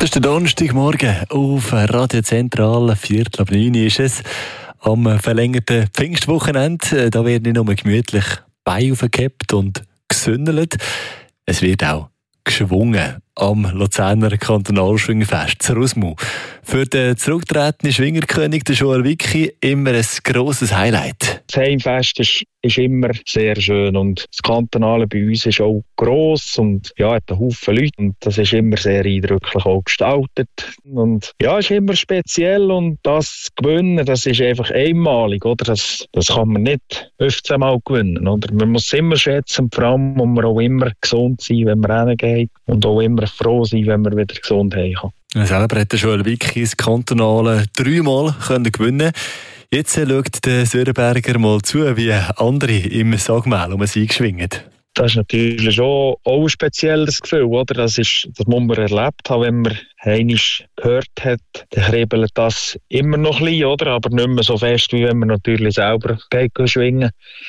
Das ist der Donnerstagmorgen auf Radio Zentral, 8:45 ist es. Am verlängerten Pfingstwochenende, da wird nicht nur gemütlich Beine aufgehebt und gesündelt, es wird auch geschwungen am Luzerner Kantonalschwingerfest, das Rusmu. Für den zurückgetretenen Schwingerkönig, den Joel Wicki, immer ein grosses Highlight. Das Heimfest ist immer sehr schön und das Kantonale bei uns ist auch gross und hat einen Haufen Leute und das ist immer sehr eindrücklich auch gestaltet und ist immer speziell und das gewinnen, das ist einfach einmalig, oder? Das kann man nicht 15 Mal gewinnen, oder? Man muss es immer schätzen, vor allem muss man auch immer gesund sein, wenn man hingeht und auch immer froh sein, wenn man wieder gesund heimkommt. Selber hat der Joel Wicki das Kantonale 3-mal gewinnen. Jetzt schaut der Sörenberger mal zu, wie andere im Sagmehl um sich schwingen. Das ist natürlich schon auch ein spezielles Gefühl, oder? Das muss man erlebt haben, wenn man einmal gehört hat, dann kribbelt das immer noch ein bisschen, oder? Aber nicht mehr so fest, wie wenn man natürlich selber geht schwingen.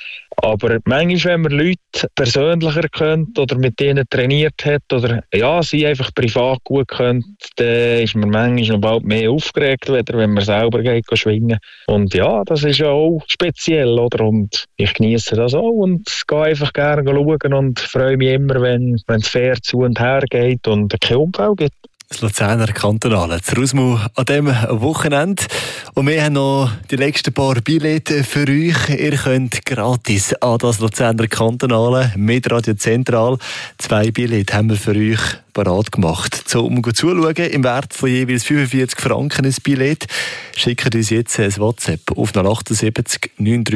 Aber manchmal, wenn man Leute persönlicher kennt oder mit denen trainiert hat oder sie einfach privat gut kennt, dann ist man manchmal noch bald mehr aufgeregt, wenn man selber geht schwingen. Und das ist ja auch speziell, oder? Und ich genieße das auch und gehe einfach gerne schauen und freue mich immer, wenn es fair zu und her geht und kein Unfall gibt. Das Luzerner Kantonale, das Rusmu an diesem Wochenende. Und wir haben noch die letzten paar Billette für euch. Ihr könnt gratis an das Luzerner Kantonale mit Radio Zentral. 2 Billette haben wir für euch parat gemacht. Um zuzuschauen, im Wert von jeweils 45 Franken ein Billett, schickt uns jetzt ein WhatsApp auf 078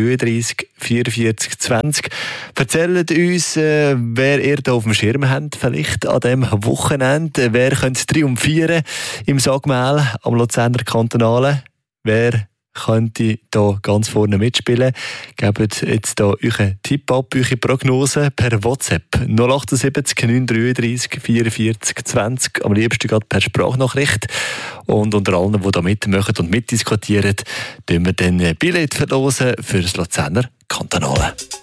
933 44 20. Erzählt uns, wer ihr da auf dem Schirm habt, vielleicht an diesem Wochenende. Wer könnte triumphieren im Sagmehl am Luzerner Kantonale? Wer könnte da ganz vorne mitspielen? Gebt jetzt da euren Tipp ab, eure Prognose per WhatsApp 078 933 44 20. Am liebsten gerade per Sprachnachricht. Und unter allen, die da mitmachen und mitdiskutieren, tun wir dann Billett verlosen für das Luzerner Kantonale.